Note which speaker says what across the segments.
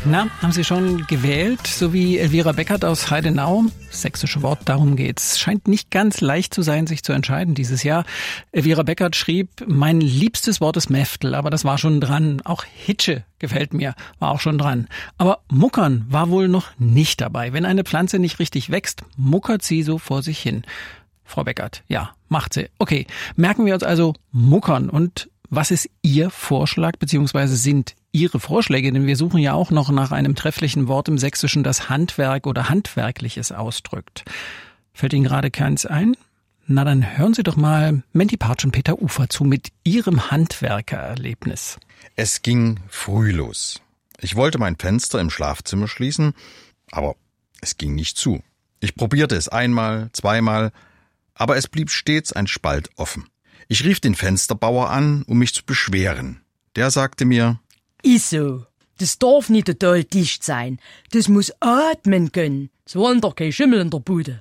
Speaker 1: Na, haben Sie schon gewählt, so wie Elvira Beckert aus Heidenau? Sächsische Wort, darum geht's. Scheint nicht ganz leicht zu sein, sich zu entscheiden dieses Jahr. Elvira Beckert schrieb, mein liebstes Wort ist Mäftel, aber das war schon dran. Auch Hitsche gefällt mir, war auch schon dran. Aber Muckern war wohl noch nicht dabei. Wenn eine Pflanze nicht richtig wächst, muckert sie so vor sich hin. Frau Beckert, ja, macht sie. Okay, merken wir uns also Muckern. Und was ist Ihr Vorschlag, beziehungsweise sind Ihre Vorschläge? Denn wir suchen ja auch noch nach einem trefflichen Wort im Sächsischen, das Handwerk oder Handwerkliches ausdrückt. Fällt Ihnen gerade keins ein? Na, dann hören Sie doch mal Menti Partsch und Peter Ufer zu mit Ihrem Handwerkererlebnis.
Speaker 2: Es ging früh los. Ich wollte mein Fenster im Schlafzimmer schließen, aber es ging nicht zu. Ich probierte es einmal, zweimal, aber es blieb stets ein Spalt offen. Ich rief den Fensterbauer an, um mich zu beschweren. Der sagte mir:
Speaker 3: Ist so. Das darf nicht total dicht sein. Das muss atmen können. Es wollen doch kein Schimmel in der Bude.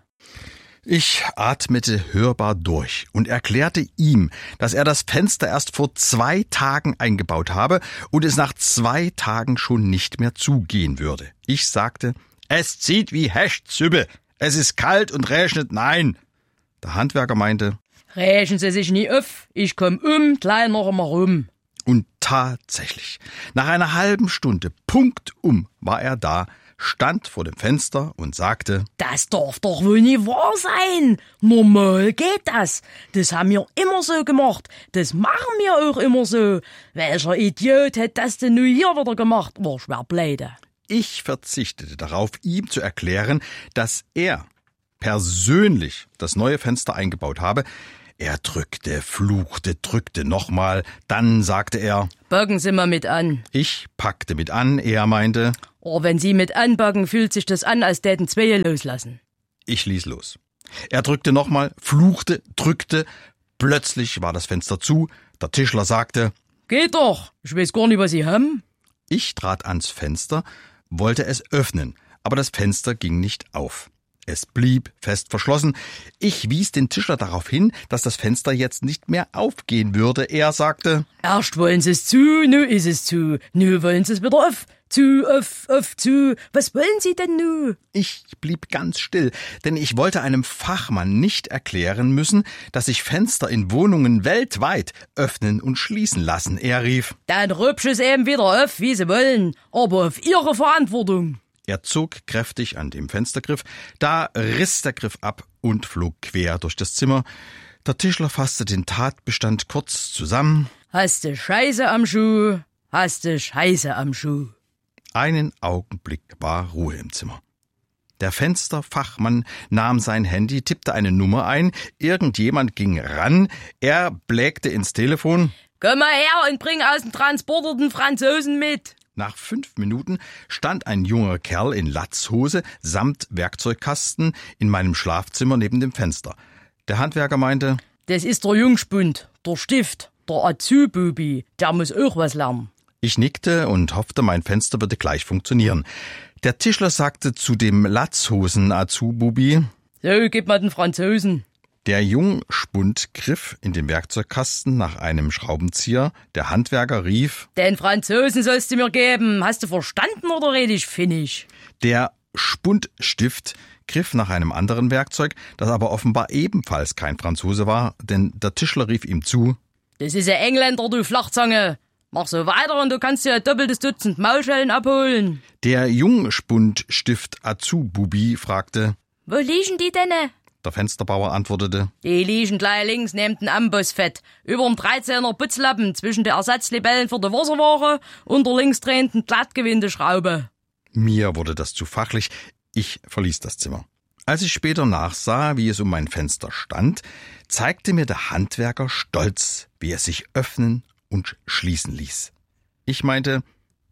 Speaker 2: Ich atmete hörbar durch und erklärte ihm, dass er das Fenster erst vor 2 Tagen eingebaut habe und es nach 2 Tagen schon nicht mehr zugehen würde. Ich sagte: Es zieht wie Hechtzüppe. Es ist kalt und regnet, nein. Der Handwerker meinte:
Speaker 3: Rächen Sie sich nie auf. Ich komm gleich noch einmal rum.
Speaker 2: Und tatsächlich, nach einer halben Stunde, punktum, war er da, stand vor dem Fenster und sagte:
Speaker 3: Das darf doch wohl nicht wahr sein. Normal geht das. Das haben wir immer so gemacht. Das machen wir auch immer so. Welcher Idiot hätte das denn nun hier wieder gemacht? War schwer pleite.
Speaker 2: Ich verzichtete darauf, ihm zu erklären, dass er persönlich das neue Fenster eingebaut habe. Er drückte, fluchte, drückte nochmal. Dann sagte er:
Speaker 3: Packen Sie mal mit an.
Speaker 2: Ich packte mit an. Er meinte:
Speaker 3: Oh, wenn Sie mit anpacken, fühlt sich das an, als täten 2 loslassen.
Speaker 2: Ich ließ los. Er drückte nochmal, fluchte, drückte. Plötzlich war das Fenster zu. Der Tischler sagte:
Speaker 3: Geht doch. Ich weiß gar nicht, was Sie haben.
Speaker 2: Ich trat ans Fenster, wollte es öffnen, aber das Fenster ging nicht auf. Es blieb fest verschlossen. Ich wies den Tischler darauf hin, dass das Fenster jetzt nicht mehr aufgehen würde. Er sagte:
Speaker 3: Erst wollen Sie es zu, nu ist es zu. Nu wollen Sie es wieder auf. Zu, auf, zu. Was wollen Sie denn nu?
Speaker 2: Ich blieb ganz still, denn ich wollte einem Fachmann nicht erklären müssen, dass sich Fenster in Wohnungen weltweit öffnen und schließen lassen. Er rief:
Speaker 3: Dann rübsch es eben wieder auf, wie Sie wollen, aber auf Ihre Verantwortung.
Speaker 2: Er zog kräftig an dem Fenstergriff, da riss der Griff ab und flog quer durch das Zimmer. Der Tischler fasste den Tatbestand kurz zusammen.
Speaker 3: Hast du Scheiße am Schuh? Hast du Scheiße am Schuh?
Speaker 2: Einen Augenblick war Ruhe im Zimmer. Der Fensterfachmann nahm sein Handy, tippte eine Nummer ein, irgendjemand ging ran, er blägte ins Telefon:
Speaker 3: Komm mal her und bring aus dem Transporter den Franzosen mit.
Speaker 2: Nach 5 Minuten stand ein junger Kerl in Latzhose samt Werkzeugkasten in meinem Schlafzimmer neben dem Fenster. Der Handwerker meinte:
Speaker 3: Das ist der Jungspund, der Stift, der Azububi, der muss auch was lernen.
Speaker 2: Ich nickte und hoffte, mein Fenster würde gleich funktionieren. Der Tischler sagte zu dem Latzhosen-Azububi:
Speaker 3: So, gib mal den Franzosen.
Speaker 2: Der Jungspund griff in den Werkzeugkasten nach einem Schraubenzieher. Der Handwerker rief:
Speaker 3: Den Franzosen sollst du mir geben. Hast du verstanden oder red ich finnisch?
Speaker 2: Der Spundstift griff nach einem anderen Werkzeug, das aber offenbar ebenfalls kein Franzose war, denn der Tischler rief ihm zu:
Speaker 3: Das ist ein Engländer, du Flachzange. Mach so weiter und du kannst dir ein doppeltes Dutzend Maulschellen abholen.
Speaker 2: Der Jungspundstift Azububi fragte:
Speaker 3: Wo liegen die denn?
Speaker 2: Der Fensterbauer antwortete:
Speaker 3: Die liegen gleich links neben dem Ambossfett, über dem 13er Putzlappen zwischen den Ersatzlibellen für die Wasserware und der links drehenden Glattgewindeschraube.
Speaker 2: Mir wurde das zu fachlich. Ich verließ das Zimmer. Als ich später nachsah, wie es um mein Fenster stand, zeigte mir der Handwerker stolz, wie es sich öffnen und schließen ließ. Ich meinte: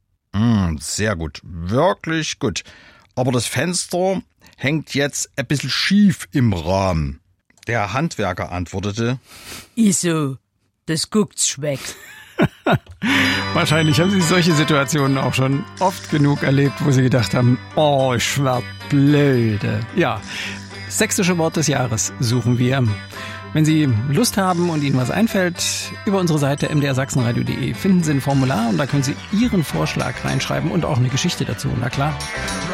Speaker 2: Sehr gut, wirklich gut. Aber das Fenster hängt jetzt ein bisschen schief im Rahmen. Der Handwerker antwortete:
Speaker 3: Iso, das guckt's schmeckt.
Speaker 1: Wahrscheinlich haben Sie solche Situationen auch schon oft genug erlebt, wo Sie gedacht haben: Oh, ich werd blöde. Ja, sächsische Wort des Jahres suchen wir. Wenn Sie Lust haben und Ihnen was einfällt, über unsere Seite mdrsachsenradio.de finden Sie ein Formular und da können Sie Ihren Vorschlag reinschreiben und auch eine Geschichte dazu, na klar.